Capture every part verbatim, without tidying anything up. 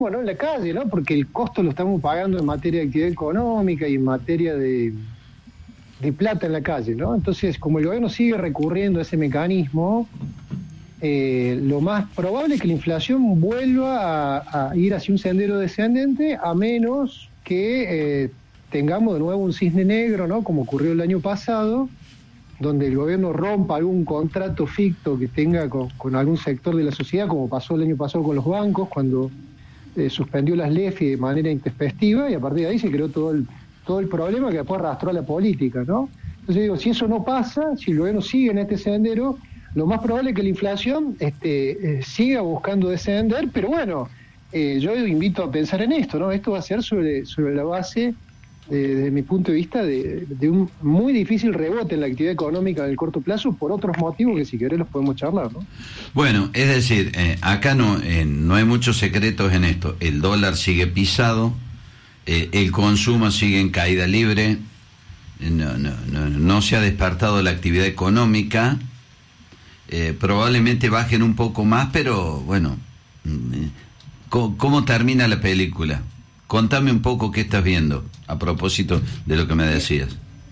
¿no? En la calle, ¿no? Porque el costo lo estamos pagando en materia de actividad económica y en materia de, de plata en la calle, ¿no? Entonces, como el gobierno sigue recurriendo a ese mecanismo, eh, lo más probable es que la inflación vuelva a, a ir hacia un sendero descendente, a menos que eh, tengamos de nuevo un cisne negro, ¿no? Como ocurrió el año pasado, donde el gobierno rompa algún contrato ficto que tenga con, con algún sector de la sociedad, como pasó el año pasado con los bancos, cuando eh, suspendió las L E F I de manera intempestiva, y a partir de ahí se creó todo el, todo el problema que después arrastró a la política, ¿no? Entonces digo, si eso no pasa, si el gobierno sigue en este sendero, lo más probable es que la inflación este, eh, siga buscando descender, pero bueno, eh, yo invito a pensar en esto, ¿no? Esto va a ser sobre, sobre la base, Eh, desde mi punto de vista, de, de un muy difícil rebote en la actividad económica en el corto plazo, por otros motivos que si querés los podemos charlar, ¿no? Bueno, es decir, eh, acá no, eh, no hay muchos secretos en esto. El dólar sigue pisado, eh, el consumo sigue en caída libre, eh, no, no, no, no se ha despertado la actividad económica, eh, probablemente bajen un poco más, pero bueno, eh, ¿cómo, cómo termina la película? Contame un poco qué estás viendo, a propósito de lo que me decías.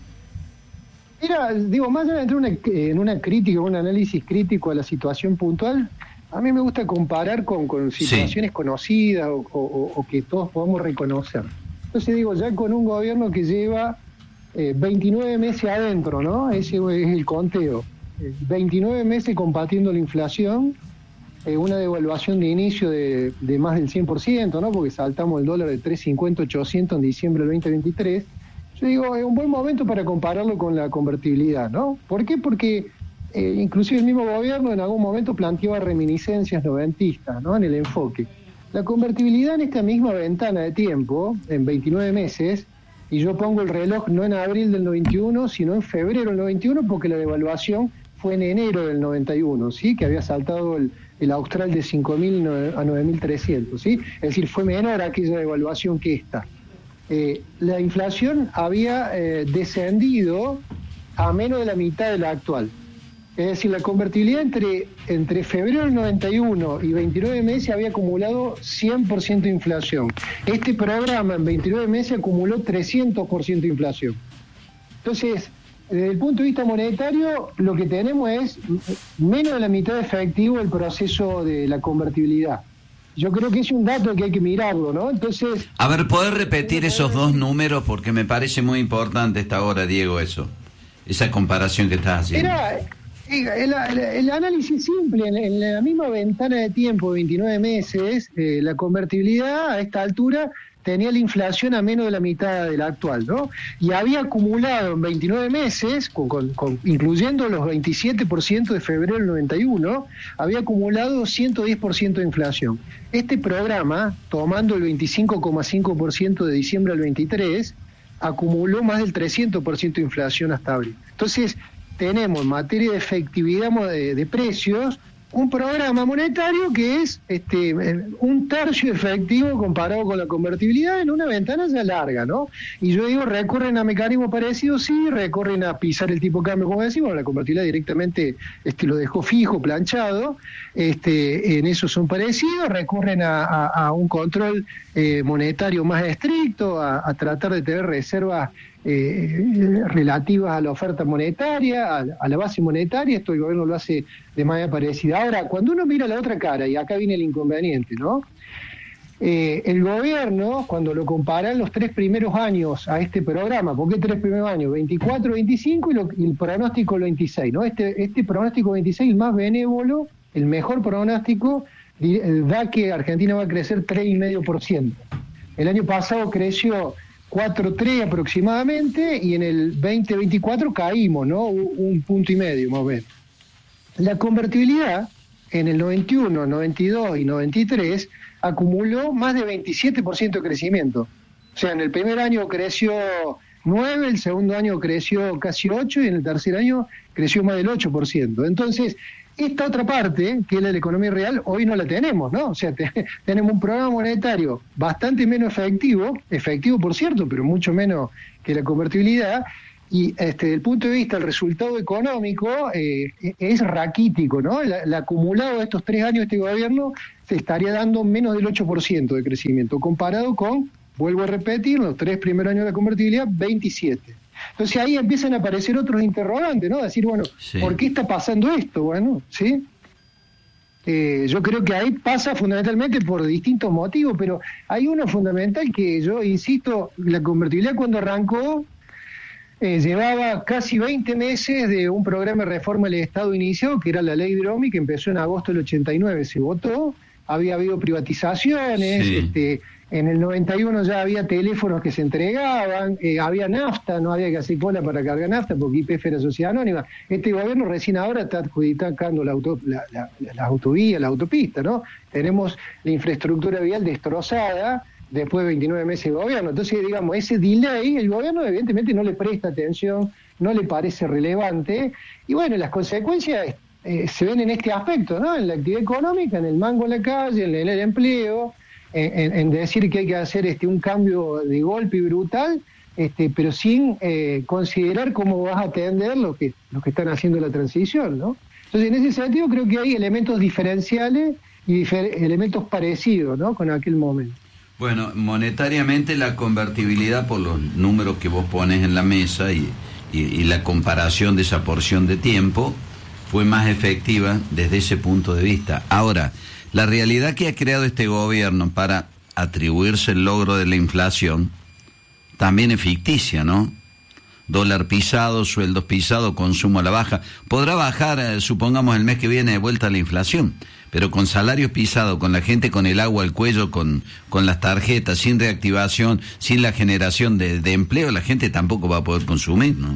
Mira, digo, más allá de entrar una, en una crítica, un análisis crítico a la situación puntual, a mí me gusta comparar con, con situaciones sí. conocidas o, o, o que todos podamos reconocer. Entonces digo, ya con un gobierno que lleva eh, veintinueve meses adentro, ¿no? Ese es el conteo. Eh, veintinueve meses combatiendo la inflación, Eh, una devaluación de inicio de, de más del cien por ciento, ¿no? Porque saltamos el dólar de tres cincuenta a ochocientos en diciembre del veinte veintitrés. Yo digo, es un buen momento para compararlo con la convertibilidad, ¿no? ¿Por qué? Porque eh, inclusive el mismo gobierno en algún momento planteaba reminiscencias noventistas, ¿no? En el enfoque. La convertibilidad en esta misma ventana de tiempo, en veintinueve meses, y yo pongo el reloj no en abril del noventa y uno, sino en febrero del noventa y uno, porque la devaluación fue en enero del noventa y uno, ¿sí? Que había saltado el el austral de cinco mil a nueve mil trescientos, ¿sí? Es decir, fue menor aquella devaluación que esta. Eh, la inflación había eh, descendido a menos de la mitad de la actual. Es decir, la convertibilidad entre, entre febrero del noventa y uno y veintinueve meses había acumulado cien por ciento de inflación. Este programa en veintinueve meses acumuló trescientos por ciento de inflación. Entonces, desde el punto de vista monetario, lo que tenemos es menos de la mitad de efectivo el proceso de la convertibilidad. Yo creo que es un dato que hay que mirarlo, ¿no? Entonces... A ver, ¿podés repetir esos dos números? Porque me parece muy importante esta hora, Diego, eso. Esa comparación que estás haciendo. Era, el, el, el análisis simple, en, en la misma ventana de tiempo, veintinueve meses, eh, la convertibilidad a esta altura tenía la inflación a menos de la mitad de la actual, ¿no? Y había acumulado en veintinueve meses, con, con, con, incluyendo los veintisiete por ciento de febrero del noventa y uno, había acumulado ciento diez por ciento de inflación. Este programa, tomando el veinticinco coma cinco por ciento de diciembre del veintitrés, acumuló más del trescientos por ciento de inflación hasta abril. Entonces, tenemos en materia de efectividad de, de precios, un programa monetario que es este un tercio efectivo comparado con la convertibilidad en una ventana ya larga, ¿no? Y yo digo, recurren a mecanismos parecidos, sí, recurren a pisar el tipo de cambio, como decimos, la convertibilidad directamente este, lo dejó fijo, planchado, este en eso son parecidos, recurren a, a, a un control eh, monetario más estricto, a, a tratar de tener reservas Eh, relativas a la oferta monetaria, a, a la base monetaria. Esto el gobierno lo hace de manera parecida. Ahora, cuando uno mira la otra cara, y acá viene el inconveniente, ¿no? Eh, el gobierno, cuando lo comparan los tres primeros años a este programa, ¿por qué tres primeros años? veinticuatro, veinticinco y, lo, y el pronóstico el veintiséis, ¿no? Este, este pronóstico veintiséis, el más benévolo, el mejor pronóstico, da que Argentina va a crecer tres coma cinco por ciento. El año pasado creció cuatro coma tres aproximadamente, y en el veinte veinticuatro caímos, ¿no? Un punto y medio más o menos. La convertibilidad en el noventa y uno, noventa y dos y noventa y tres acumuló más de veintisiete por ciento de crecimiento. O sea, en el primer año creció nueve, el segundo año creció casi ocho y en el tercer año creció más del ocho por ciento. Entonces, esta otra parte, que es la de la economía real, hoy no la tenemos, ¿no? O sea, te, tenemos un programa monetario bastante menos efectivo, efectivo por cierto, pero mucho menos que la convertibilidad, y este, desde el punto de vista del resultado económico eh, es raquítico, ¿no? El, el acumulado de estos tres años de este gobierno se estaría dando menos del ocho por ciento de crecimiento, comparado con, vuelvo a repetir, los tres primeros años de la convertibilidad, veintisiete. Entonces ahí empiezan a aparecer otros interrogantes, ¿no? Decir, bueno, sí. ¿por qué está pasando esto? Bueno, ¿sí? Eh, yo creo que ahí pasa fundamentalmente por distintos motivos, pero hay uno fundamental que yo insisto, la convertibilidad cuando arrancó eh, llevaba casi veinte meses de un programa de reforma del Estado iniciado, que era la ley Dromi, que empezó en agosto del ochenta y nueve, se votó, había habido privatizaciones, sí. este, en el noventa y uno ya había teléfonos que se entregaban, eh, había nafta, no había que hacer cola para cargar nafta porque Y P F era sociedad anónima. Este gobierno recién ahora está adjudicando la, auto, la, la, la autovía, la autopista, ¿no? Tenemos la infraestructura vial destrozada después de veintinueve meses de gobierno. Entonces, digamos, ese delay, el gobierno evidentemente no le presta atención, no le parece relevante, y bueno, las consecuencias eh, se ven en este aspecto, ¿no? En la actividad económica, en el mango en la calle, en el empleo, En, en decir que hay que hacer este un cambio de golpe y brutal, este, pero sin eh, considerar cómo vas a atender lo que, lo que están haciendo la transición, ¿no? Entonces, en ese sentido, creo que hay elementos diferenciales y difer- elementos parecidos, ¿no? Con aquel momento. Bueno, monetariamente la convertibilidad, por los números que vos pones en la mesa y, y, y la comparación de esa porción de tiempo, fue más efectiva desde ese punto de vista. Ahora, la realidad que ha creado este gobierno para atribuirse el logro de la inflación también es ficticia, ¿no? Dólar pisado, sueldos pisados, consumo a la baja. Podrá bajar, eh, supongamos, el mes que viene de vuelta la inflación, pero con salarios pisados, con la gente con el agua al cuello, con, con las tarjetas, sin reactivación, sin la generación de, de empleo, la gente tampoco va a poder consumir, ¿no?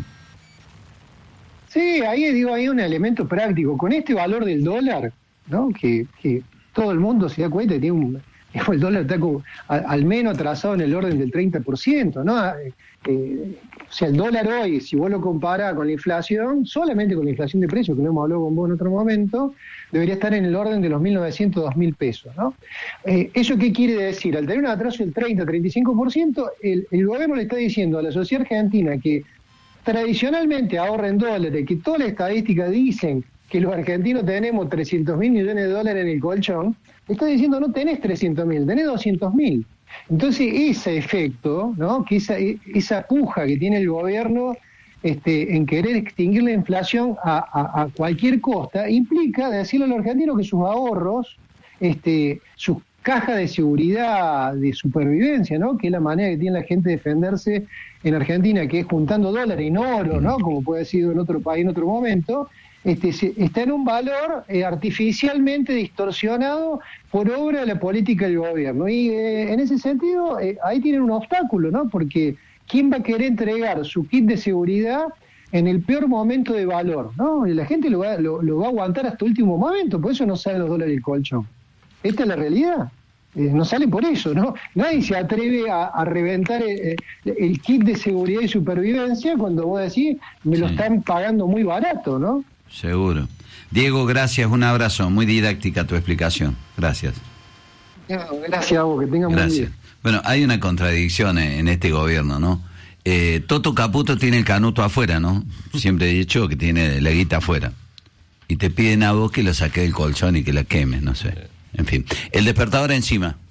Sí, ahí digo, hay un elemento práctico. Con este valor del dólar, ¿no? Que... que todo el mundo se da cuenta que tiene un, el dólar está como, a, al menos atrasado en el orden del treinta por ciento, ¿no? Eh, o sea, el dólar hoy, si vos lo comparás con la inflación, solamente con la inflación de precios, que no hemos hablado con vos en otro momento, debería estar en el orden de los mil novecientos, dos mil pesos, ¿no? Eh, ¿Eso qué quiere decir? Al tener un atraso del treinta, treinta y cinco por ciento, el, el gobierno le está diciendo a la sociedad argentina que tradicionalmente ahorra en dólares, que todas las estadísticas dicen que los argentinos tenemos trescientos mil millones de dólares en el colchón, está diciendo no tenés trescientos mil, tenés doscientos mil. Entonces ese efecto, ¿no? Que esa, esa puja que tiene el gobierno este, en querer extinguir la inflación a, a, a cualquier costa, implica decirle a los argentinos que sus ahorros, este, sus cajas de seguridad, de supervivencia, ¿no? Que es la manera que tiene la gente de defenderse en Argentina, que es juntando dólares en oro, ¿no? Como puede haber sido en otro país en otro momento. Este, se, está en un valor eh, artificialmente distorsionado por obra de la política del gobierno. Y eh, en ese sentido, eh, ahí tienen un obstáculo, ¿no? Porque ¿quién va a querer entregar su kit de seguridad en el peor momento de valor, ¿no? Y la gente lo va, lo, lo va a aguantar hasta el último momento, por eso no salen los dólares del colchón. Esta es la realidad. Eh, no salen por eso, ¿no? Nadie se atreve a, a reventar el, el kit de seguridad y supervivencia cuando vos decís, me lo sí. están pagando muy barato, ¿no? Seguro. Diego, gracias, un abrazo, muy didáctica tu explicación. Gracias. Gracias a vos, que tengan buen día. Bueno, hay una contradicción en este gobierno, ¿no? Eh, Toto Caputo tiene el canuto afuera, ¿no? Siempre he dicho que tiene la guita afuera. Y te piden a vos que lo saques del colchón y que la quemes, no sé. En fin, el despertador encima.